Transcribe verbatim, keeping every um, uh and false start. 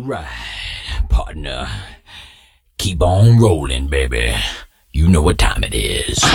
Alright, partner. Keep on rolling, baby. You know what time it is.